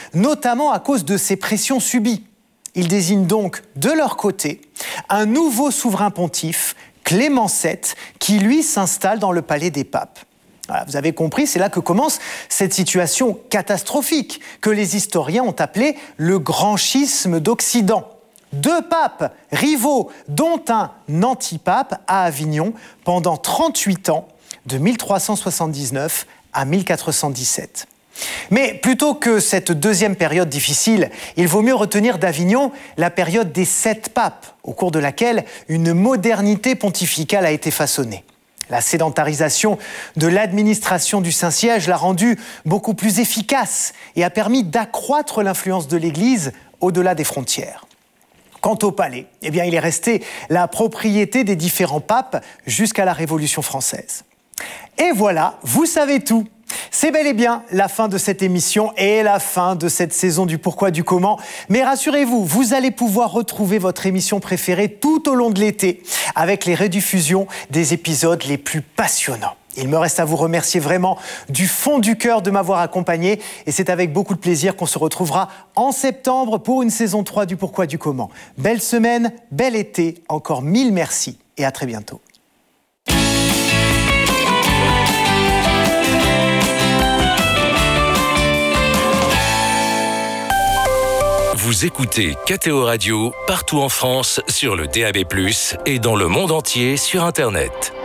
notamment à cause de ces pressions subies. Ils désignent donc, de leur côté, un nouveau souverain pontife, Clément VII, qui lui s'installe dans le palais des papes. Voilà, vous avez compris, c'est là que commence cette situation catastrophique que les historiens ont appelée le grand schisme d'Occident. 2 papes rivaux, dont un antipape à Avignon pendant 38 ans, de 1379 à 1417. Mais plutôt que cette deuxième période difficile, il vaut mieux retenir d'Avignon la période des 7 papes, au cours de laquelle une modernité pontificale a été façonnée. La sédentarisation de l'administration du Saint-Siège l'a rendue beaucoup plus efficace et a permis d'accroître l'influence de l'Église au-delà des frontières. Quant au palais, il est resté la propriété des différents papes jusqu'à la Révolution française. Et voilà, vous savez tout. C'est bel et bien la fin de cette émission et la fin de cette saison du Pourquoi du Comment. Mais rassurez-vous, vous allez pouvoir retrouver votre émission préférée tout au long de l'été avec les rediffusions des épisodes les plus passionnants. Il me reste à vous remercier vraiment du fond du cœur de m'avoir accompagné et c'est avec beaucoup de plaisir qu'on se retrouvera en septembre pour une saison 3 du Pourquoi du Comment. Belle semaine, bel été, encore 1000 merci et à très bientôt. Vous écoutez KTO Radio partout en France sur le DAB+, et dans le monde entier sur Internet.